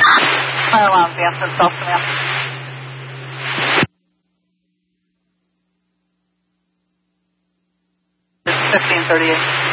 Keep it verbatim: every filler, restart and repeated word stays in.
Fire alarm advance and South Command. It's fifteen thirty-eight.